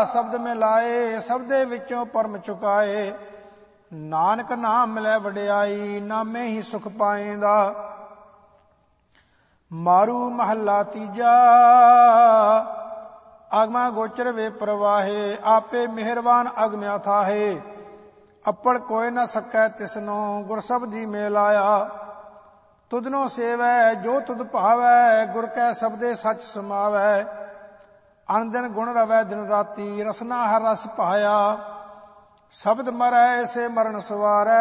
शब्द मिलाए, शब्दे विचों परम चुकाए। नानक नाम मिलै वडियाई, नामे ही सुख पाएंदा। मारू महला तीजा, अगमा गोचर वे प्रवाहे। आपे मेहरबान अगम्या थाहे, अपड़ कोय न सकै तिसनो। गुर शब्दी मेलाया, तुधनो सेवै जो तुध भावै। गुर कै शब्दे सच समावै, अन दिन गुण रवै दिन राती। रसना हर रस पाया, शब्द मरै ऐसे मरण सवारै।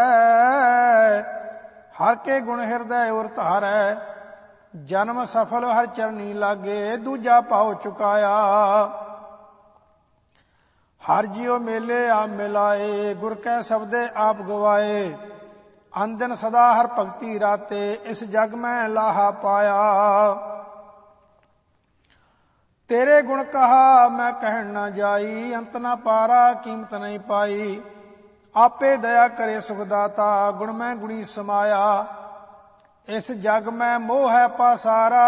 हर के गुण हृदय उर धारै, जन्म सफल हर चरनी लागे। दूजा भाव चुकाया, हर जियो मेले आप मिलाए। गुर कै शब्दे आप गवाए, अन दिन सदा हर भगति राते। इस जग में लाहा पाया, तेरे गुण कहा मैं कहन न जाई। अंत न पारा कीमत नहीं पाई, आपे दया करे सुखदाता। गुण में गुणी समाया, इस जग में मोह है पासारा।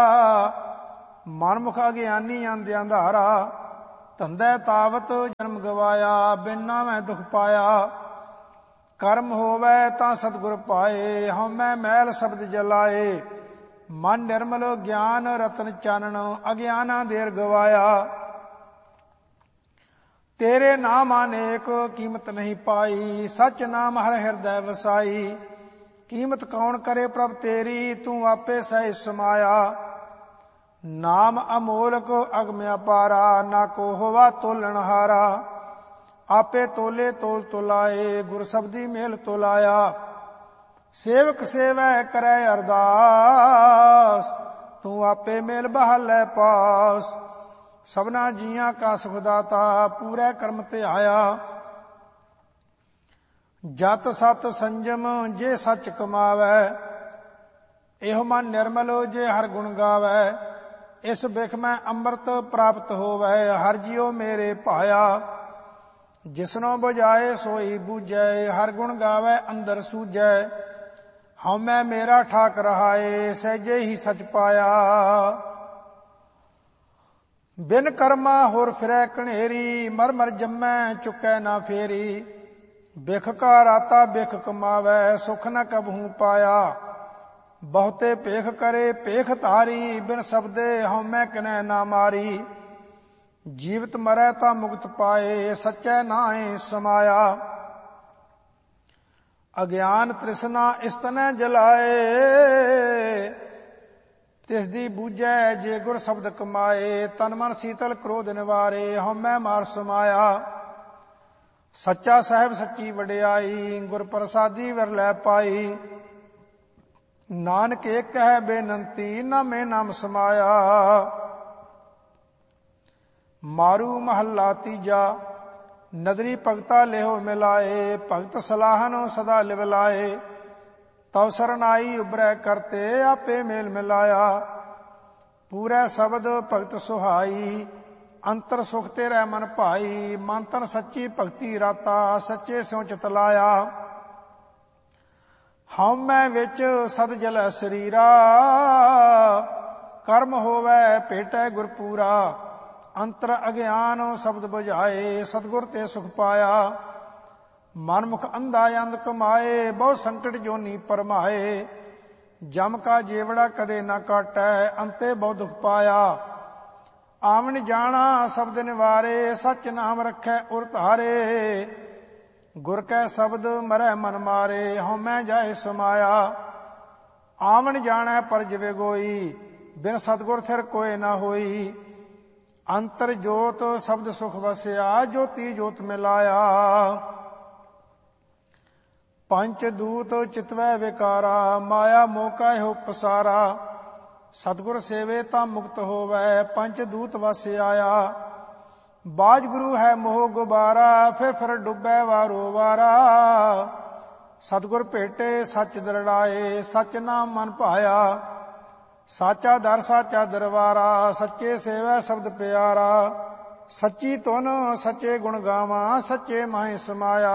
मनमुख अज्ञानी अंध अंधारा, धंधे तावत जन्म गवाया। बिना मैं दुख पाया, कर्म होवै तां सतगुर पाए। हउमੈ मैल शब्द जलाए, मन निर्मल ज्ञान रतन चानन। अज्ञाना देर गवाया, तेरे नाम अनेक कीमत नहीं पाई। सच नाम हर हृदय वसाई, कीमत कौन करे प्रभ तेरी। तू आपे सह समाया, नाम अमोलक अगम्या पारा। ना को होवा तोलन हारा, आपे तोले तोल तुलाए। गुर शब्दी मेल तुलाया, सेवक सेवै करै अरदास। तू आपे मेल बहालै पास, सबना जियां का सुखदाता। पूरे कर्म ते आया, जत सत संजम जे सच कमावै। एहो मन निर्मल जे हर गुण गावै। इस बिख में अमृत प्राप्त होवै, हर जियो मेरे भाया। जिसनो बुझाए सोई बूझै, हर गुण गावै अंदर सूझै। हउमੈ मेरा ठाक रहाए, सहजे ही सच पाया। बिन कर्मा होर फिरै कणेरी, मर मर जम्मै चुकै ना फेरी। बिख का राता बिख कमावै, सुख न कबहू पाया। बहुते पेख करे पेख धारी, बिन शब्दे हउमੈ किनै ना मारी। जीवित मरै ता मुक्त पाए, सच्चै नाए समाया। अज्ञान तृष्णा इस्तनै जलाए, तिसदी बूझै जे गुर शब्द कमाए। तन मन शीतल क्रोध निवारे, हउमੈ मार समाया। सच्चा साहिब सच्ची वडियाई, गुर प्रसादी विरलै पाई। नानक एक कह बेनंती, नामे नाम समाया। मारू महला तीजा, नदरी भगता लेहो मिलाए। भगत सलाहन सदा लिव लाए, तव सरनाई उबरै करते। आपे मेल मिलाया, पूरै शब्द भगत सुहाई। अंतर सुख तेरै मन भाई, मन तन सच्ची भगति राता। सच्चे स्यों चित लाया, हउमੈ विच सद जलै शरीरा। कर्म होवै भेटै गुरपूरा, अंतर अज्ञान शब्द बुझाए। सतगुर ते सुख पाया, मनमुख अंधा अंध कमाए। बहु संकट जोनी परमाए, जम का जेवड़ा कदे न काटै। अंते बहु दुख पाया, आवन जाना शब्द निवारे। सच नाम रखै उर धारे, गुर कै शब्द मरै मन मारे। हउमੈ जाए समाया, आवन जाणै पर जिवे गोई। बिन सतगुर थिर कोय न होई। अंतर जोत शब्द सुख वसिया, ज्योति जोत मिलाया। पंच दूत चितवै विकारा, माया मोह का हो पसारा। सतगुर सेवे ता मुक्त होवै, पंच दूत वस आया। बाज गुरु है मोह गुबारा, फिर डुबै वारो वारा। सतगुर भेटे सच दरड़ाए, सच नाम मन भाया। साचा दर साचा दरबारा, सच्चे सेवै शब्द प्यारा। सच्ची तुन सच्चे गुण गावा, सच्चे माहि समाया।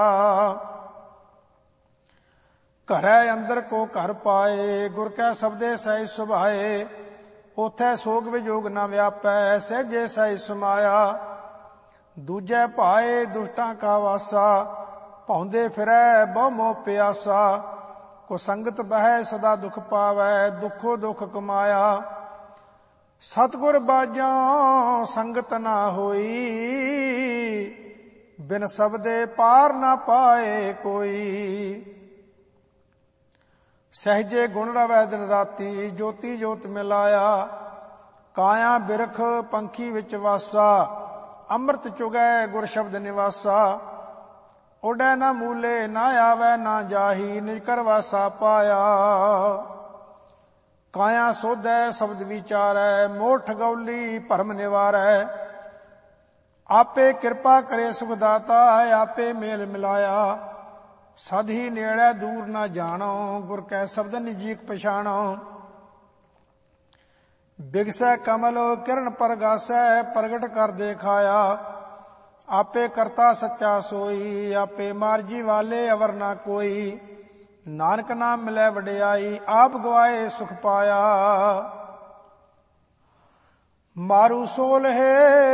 घरै अंदर को घर पाए, गुर कै शब्दे सਹਿ ਸੁਭਾਏ। ओथै सोग विजोग न व्यापै, सहजे सਹਿ समाया। ਦੂਜੈ ਭਾਏ ਦੁਸ਼ਟਾਂ ਕਾ ਵਾਸਾ, ਭੌਂਦੇ ਫਿਰੈ ਬਹੁ ਮੋਹ ਪਿਆਸਾ। ਕੋ ਸੰਗਤ ਬਹਿ ਸਦਾ ਦੁਖ ਪਾਵੈ, ਦੁਖੋ ਦੁਖ ਕਮਾਇਆ। ਸਤਿਗੁਰ ਬਾਝੋਂ ਸੰਗਤ ਨਾ ਹੋਈ, ਬਿਨ ਸਬਦੇ ਪਾਰ ਨਾ ਪਾਏ ਕੋਈ। ਸਹਿਜੇ ਗੁਣ ਰਵੈ ਦਿਨ ਰਾਤੀ, ਜੋਤੀ ਜੋਤ ਮਿਲਾਇਆ। ਕਾਇਆ ਬਿਰਖ ਪੰਖੀ ਵਿੱਚ ਵਾਸਾ, ਅੰਮ੍ਰਿਤ ਚੁਗੈ ਗੁਰ ਸ਼ਬਦ ਨਿਵਾਸਾ। ਉਡੈ ਨਾ ਮੂਲੇ ਨਾ ਆਵੈ ਨਾ ਜਾਹੀ, ਨਿਜ ਕਰ ਵਾਸਾ ਪਾਇਆ। ਕਾਇਆ ਸੋਧੈ ਸ਼ਬਦ ਵਿਚਾਰੈ, ਮੋਹ ਠਗੌਲੀ ਭਰਮ ਨਿਵਾਰੈ। ਆਪੇ ਕਿਰਪਾ ਕਰੇ ਸੁਖ ਦਾਤਾ, ਆਪੇ ਮੇਲ ਮਿਲਾਇਆ। ਸਦ ਹੀ ਨੇੜੇ ਦੂਰ ਨਾ ਜਾਣੋ, ਗੁਰ ਕੈ ਸ਼ਬਦ ਨਿਜੀਕ ਪਛਾਣੋ। ਬਿਗਸੈ ਕਮਲ ਕਿਰਨ ਪਰਗਾਸੈ, ਪ੍ਰਗਟ ਕਰ ਦੇਖਾਇਆ। ਆਪੇ ਕਰਤਾ ਸੱਚਾ ਸੋਈ, ਆਪੇ ਮਾਰਜੀ ਵਾਲੇ ਅਵਰ ਨਾ ਕੋਈ। ਨਾਨਕ ਨਾਮ ਮਿਲੈ ਵਡਿਆਈ, ਆਪ ਗਵਾਏ ਸੁਖ ਪਾਇਆ। ਮਾਰੂ ਸੋਲਹਿ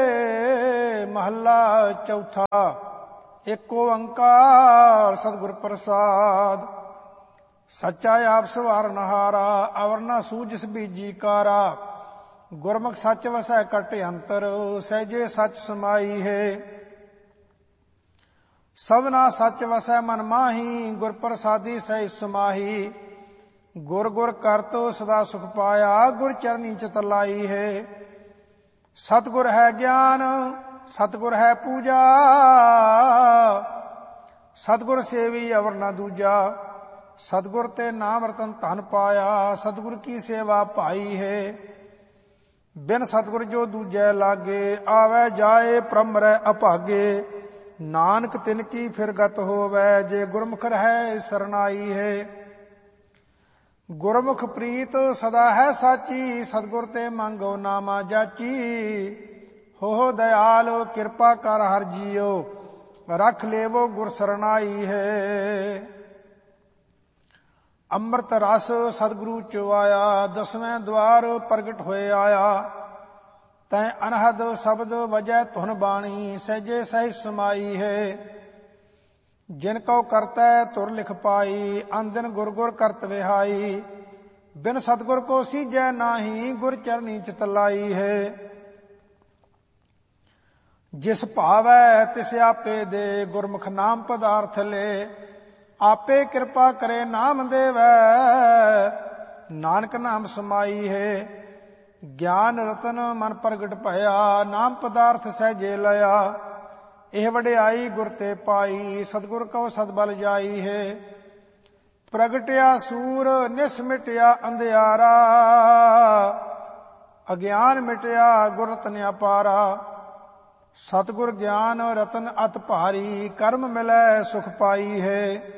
ਮਹੱਲਾ ਚੌਥਾ। ਏਕ ਓੰਕਾਰ ਸਤਿਗੁਰ ਪ੍ਰਸਾਦ। ਸੱਚਾ ਆਪ ਸਵਾਰਨਹਾਰਾ, ਅਵਰ ਨਾ ਸੂਝਿਸ ਬੀਜੀ ਕਾਰਾ। ਗੁਰਮੁਖ ਸੱਚ ਵਸੈ ਕਟ ਅੰਤਰ, ਸਹਿਜੇ ਸੱਚ ਸਮਾਈ ਹੈ। ਸਭਨਾ ਸੱਚ ਵਸੈ ਮਨ ਮਾਹੀ, ਗੁਰ ਪ੍ਰਸਾਦੀ ਸਹਿ ਸਮਾਹੀ। ਗੁਰ ਗੁਰ ਕਰਤੋ ਸਦਾ ਸੁਖ ਪਾਇਆ, ਗੁਰ ਚਰਨੀ ਚਿਤ ਲਾਈ ਹੈ। ਸਤਿਗੁਰ ਹੈ ਗਿਆਨ, ਸਤਿਗੁਰ ਹੈ ਪੂਜਾ। ਸਤਿਗੁਰ ਸੇਵੀ ਅਵਰ ਨਾ ਦੂਜਾ। ਸਤਿਗੁਰ ਤੇ ਨਾਮ ਰਤਨ ਧਨ ਪਾਇਆ, ਸਤਿਗੁਰ ਕੀ ਸੇਵਾ ਭਾਈ ਹੈ। ਬਿਨ ਸਤਿਗੁਰ ਜੋ ਦੂਜੈ ਲਾਗੇ, ਆਵੈ ਜਾਏ ਭ੍ਰਮ ਰਹਿ ਅਭਾਗੇ। ਨਾਨਕ ਤਿਨ ਕੀ ਫਿਰ ਗਤ ਹੋਵੈ, ਜੇ ਗੁਰਮੁਖ ਰਹੈ ਸਰਨਾਈ ਹੈ। ਗੁਰਮੁਖ ਪ੍ਰੀਤ ਸਦਾ ਹੈ ਸਾਚੀ, ਸਤਿਗੁਰ ਤੇ ਮੰਗੋ ਨਾਮਾ ਜਾਚੀ। ਹੋ ਦਇਆਲ ਕਿਰਪਾ ਕਰ ਹਰਿ ਜੀਓ, ਰਖ ਲੇਵੋ ਗੁਰ ਸਰਨਾਈ ਹੈ। ਅੰਮ੍ਰਿਤ ਰਸ ਸਤਿਗੁਰੂ ਚੋ ਆਇਆ, ਦਸਵੇਂ ਦੁਆਰ ਪ੍ਰਗਟ ਹੋਏ ਆਇਆ। ਤੈ ਅਨਹਦ ਸ਼ਬਦ ਵਜੈ ਧੁਨ ਬਾਣੀ, ਸਹਿਜੇ ਸਹਿ ਸਮਾਈ ਹੈ। ਜਿਨ ਕਉ ਕਰਤੈ ਤੁਰ ਲਿਖ ਪਾਈ, ਅੰਦਿਨ ਗੁਰ ਗੁਰ ਕਰਤ ਵਿਹਾਈ। ਬਿਨ ਸਤਿਗੁਰ ਕੋ ਸੀਜੈ ਨਾਹੀ, ਗੁਰ ਚਰਨੀ ਚਿਤ ਲਾਈ ਹੈ। ਜਿਸ ਭਾਵੈ ਤਿਸ ਆਪੇ ਦੇ, ਗੁਰਮੁਖ ਨਾਮ ਪਦਾਰਥ ਲੈ। ਆਪੇ ਕਿਰਪਾ ਕਰੇ ਨਾਮ ਦੇਵੈ, ਨਾਨਕ ਨਾਮ ਸਮਾਈ ਹੈ। ਗਿਆਨ ਰਤਨ ਮਨ ਪ੍ਰਗਟ ਭਇਆ, ਨਾਮ ਪਦਾਰਥ ਸਹਿਜੇ ਲਿਆ। ਇਹ ਵਡਿਆਈ ਗੁਰ ਤੇ ਪਾਈ, ਸਤਿਗੁਰ ਕਉ ਸਦਬਲ ਜਾਈ ਹੈ। ਪ੍ਰਗਟਿਆ ਸੂਰ ਨਿਸ ਮਿਟਿਆ ਅੰਧਿਆਰਾ, ਅਗਿਆਨ ਮਿਟਿਆ ਗੁਰ ਰਤਨ ਅਪਾਰਾ। ਸਤਿਗੁਰ ਗਿਆਨ ਰਤਨ ਅਤ ਭਾਰੀ, ਕਰਮ ਮਿਲੈ ਸੁਖ ਪਾਈ ਹੈ।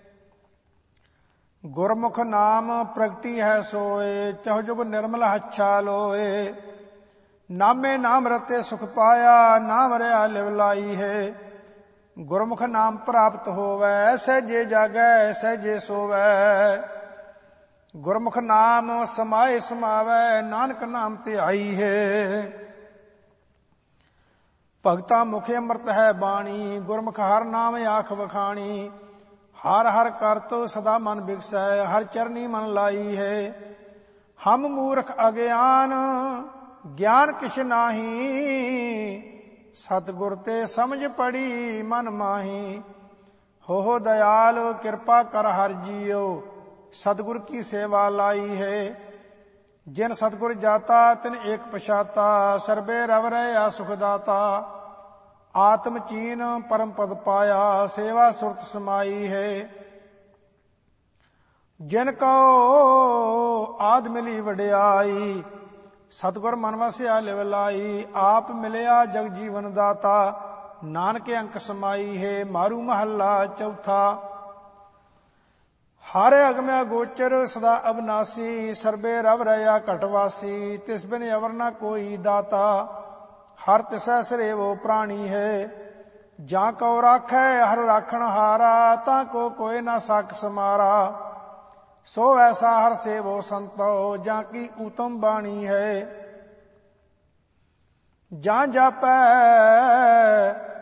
ਗੁਰਮੁਖ ਨਾਮ ਪ੍ਰਗਟੀ ਹੈ ਸੋਏ, ਚਹੁ ਜੁਗ ਨਿਰਮਲ ਹੱਛਾ ਲੋਏ। ਨਾਮੇ ਨਾਮ ਰਤੇ ਸੁਖ ਪਾਇਆ, ਨਾਮ ਰਿਆ ਲਿਵ ਲਾਈ ਹੈ। ਗੁਰਮੁਖ ਨਾਮ ਪ੍ਰਾਪਤ ਹੋਵੈ, ਸਹਿਜੇ ਜਾਗੈ ਸਹਿਜੇ ਸੋਵੈ। ਗੁਰਮੁਖ ਨਾਮ ਸਮਾਏ ਸਮਾਵੈ, ਨਾਨਕ ਨਾਮ ਧਿਆਈ ਹੈ। ਭਗਤਾ ਮੁਖ ਅੰਮ੍ਰਿਤ ਹੈ ਬਾਣੀ, ਗੁਰਮੁਖ ਹਰ ਨਾਮ ਆਖ ਵਖਾਣੀ। ਹਰ ਹਰ ਕਰਤ ਸਦਾ ਮਨ ਬਿਗਸੈ, ਹਰ ਚਰਨੀ ਮਨ ਲਾਈ ਹੈ। ਹਮ ਮੂਰਖ ਅਗਿਆਨ, ਗਿਆਨ ਕਿਛ ਨਾਹੀ। ਸਤਿਗੁਰ ਤੇ ਸਮਝ ਪੜੀ ਮਨ ਮਾਹੀ। ਹੋ ਦਇਆਲ ਕਿਰਪਾ ਕਰ ਹਰਿ ਜੀਓ, ਸਤਿਗੁਰ ਕੀ ਸੇਵਾ ਲਾਈ ਹੈ। ਜਿਨ ਸਤਿਗੁਰ ਜਾਤਾ ਤਿਨ ਏਕ ਪਛਾਤਾ, ਸਰਬੇ ਰਵ ਰਹਿਆ ਸੁਖ ਦਾਤਾ। ਆਤਮ ਚੀਨ ਪਰਮ ਪਦ ਪਾਇਆ, ਸੇਵਾ ਸੁਰਤ ਸਮਾਈ ਹੈ। ਜਿਨ ਕਉ ਆਦ ਮਿਲੀ ਵਡਿਆਈ, ਸਤਿਗੁਰ ਮਨ ਵਸਿਆ ਲਿਵ ਲਾਈ। ਆਪ ਮਿਲਿਆ ਜਗ ਜੀਵਨ ਦਾਤਾ, ਨਾਨਕ ਅੰਕ ਸਮਾਈ ਹੈ। ਮਾਰੂ ਮਹੱਲਾ ਚੌਥਾ। ਹਰ ਅਗਮਿਆ ਗੋਚਰ ਸਦਾ ਅਬਨਾਸੀ, ਸਰਬੇ ਰਵ ਰਹਿਆ ਘਟਵਾਸੀ। ਤਿਸ ਬਿਨ ਅਵਰ ਨਾ ਕੋਈ ਦਾਤਾ, ਹਰ ਤਿਸੈ ਸਰੇਵੋ ਪ੍ਰਾਣੀ ਹੈ। ਜਾਂ ਕਉ ਰਾਖੈ ਹਰ ਰਾਖਣ ਹਾਰਾ, ਤਾਂ ਕੋ ਕੋਇ ਨਾ ਸਕ ਸਮਾਰਾ। ਸੋ ਐਸਾ ਹਰ ਸੇਵੋ ਸੰਤੋ, ਜਾਂ ਕੀ ਊਤਮ ਬਾਣੀ ਹੈ। ਜਾਂ ਜਾਪੈ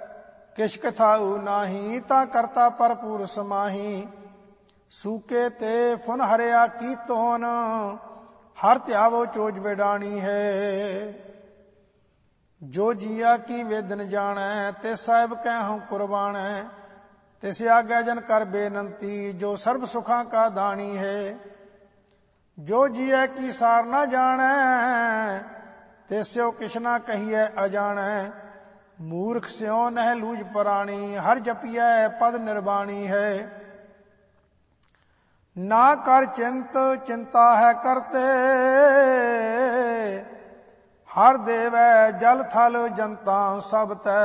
किछ कथाऊ नाही ता करता भरपूर समाही सूके ते फुन हरिया की तोन हर त्यावो चोज वेडाणी है जो जिया की वेदन जाने ते साहिब कहूं कुर्बान है तिस आज्ञा जन कर बेनंती जो सर्व सुखा का दानी है जो जिया की सार न जाने तिस्यो किछ न कहिए अजाने मूर्ख स्यों नह लूज पराणी हर जपिए पद निर्वाणी है ना कर चिंता है करते हर देवै जल थल जनता सब तै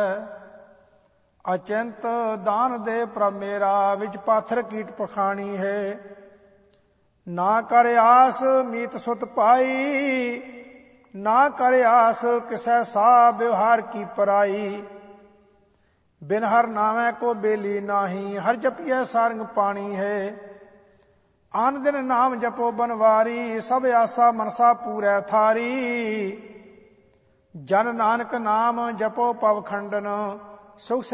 अचिंत दान दे प्रभ मेरा विच पाथर कीट पखाणी है ना कर आस मीत सुत पाई ना कर आस किसै सा व्यवहार की पराई बिन हर नामै को बेली नाही हर जपिए सारंग पानी है आन दिन नाम जपो बनवारी सब आसा मनसा पूरै थारी जन नानक नाम जपो पव खंडन सुख